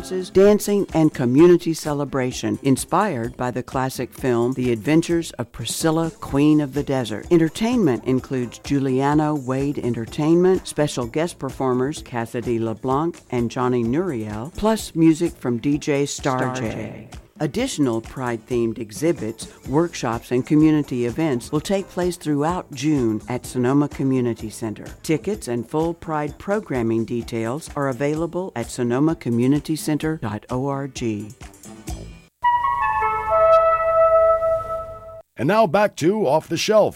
performances, dancing, and community celebration inspired by the classic film The Adventures of Priscilla, Queen of the Desert. Entertainment includes Juliano Wade Entertainment, special guest performers Cassidy LeBlanc and Johnny Nuriel, plus music from DJ Star J. Additional Pride-themed exhibits, workshops, and community events will take place throughout June at Sonoma Community Center. Tickets and full Pride programming details are available at sonomacommunitycenter.org. And now back to Off the Shelf